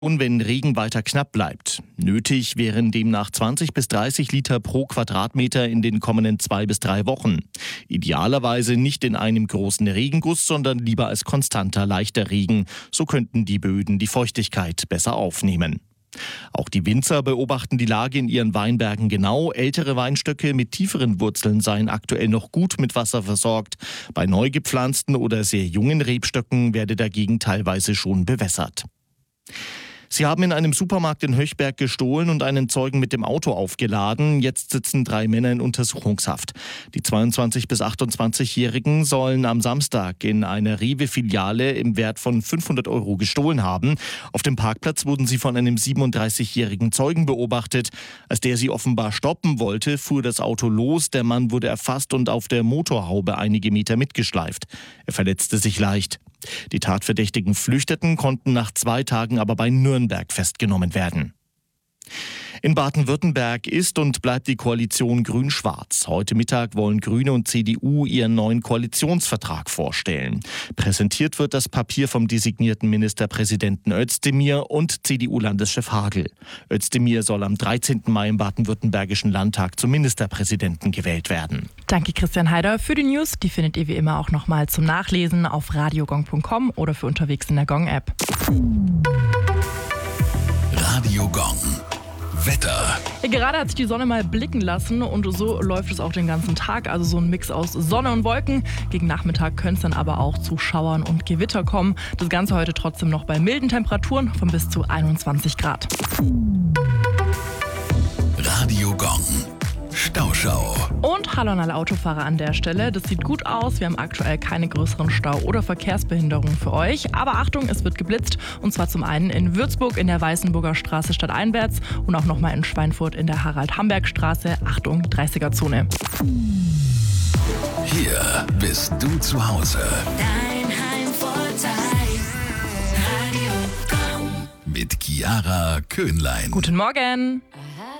Und wenn Regen weiter knapp bleibt. Nötig wären demnach 20 bis 30 Liter pro Quadratmeter in den kommenden 2 bis 3 Wochen. Idealerweise nicht in einem großen Regenguss, sondern lieber als konstanter, leichter Regen. So könnten die Böden die Feuchtigkeit besser aufnehmen. Auch die Winzer beobachten die Lage in ihren Weinbergen genau. Ältere Weinstöcke mit tieferen Wurzeln seien aktuell noch gut mit Wasser versorgt. Bei neu gepflanzten oder sehr jungen Rebstöcken werde dagegen teilweise schon bewässert. Sie haben in einem Supermarkt in Höchberg gestohlen und einen Zeugen mit dem Auto aufgeladen. Jetzt sitzen 3 Männer in Untersuchungshaft. Die 22- bis 28-Jährigen sollen am Samstag in einer Rewe-Filiale im Wert von 500 € gestohlen haben. Auf dem Parkplatz wurden sie von einem 37-jährigen Zeugen beobachtet. Als der sie offenbar stoppen wollte, fuhr das Auto los. Der Mann wurde erfasst und auf der Motorhaube einige Meter mitgeschleift. Er verletzte sich leicht. Die Tatverdächtigen flüchteten, konnten nach 2 Tagen aber bei Nürnberg festgenommen werden. In Baden-Württemberg ist und bleibt die Koalition Grün-Schwarz. Heute Mittag wollen Grüne und CDU ihren neuen Koalitionsvertrag vorstellen. Präsentiert wird das Papier vom designierten Ministerpräsidenten Özdemir und CDU-Landeschef Hagel. Özdemir soll am 13. Mai im baden-württembergischen Landtag zum Ministerpräsidenten gewählt werden. Danke Christian Heider für die News. Die findet ihr wie immer auch nochmal zum Nachlesen auf radiogong.com oder für unterwegs in der Gong-App. Radio Gong. Wetter. Gerade hat sich die Sonne mal blicken lassen und so läuft es auch den ganzen Tag. Also so ein Mix aus Sonne und Wolken. Gegen Nachmittag könnte es dann aber auch zu Schauern und Gewitter kommen. Das Ganze heute trotzdem noch bei milden Temperaturen von bis zu 21 Grad. Radio Gong. Stauschau. Und hallo an alle Autofahrer an der Stelle. Das sieht gut aus. Wir haben aktuell keine größeren Stau- oder Verkehrsbehinderungen für euch. Aber Achtung, es wird geblitzt. Und zwar zum einen in Würzburg in der Weißenburger Straße stadteinwärts und auch nochmal in Schweinfurt in der Harald-Hamberg-Straße. Achtung, 30er-Zone. Hier bist du zu Hause. Dein Heimvorteil. Radio Gong. Mit Chiara Köhnlein. Guten Morgen.